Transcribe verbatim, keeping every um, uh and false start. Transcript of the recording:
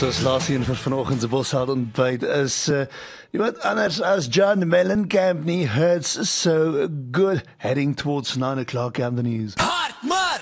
Soos laas een vir vanoggend se Boshart ontbyt is uh, iemand anders as John Mellencamp nie hurts so good heading towards nine o'clock on the news.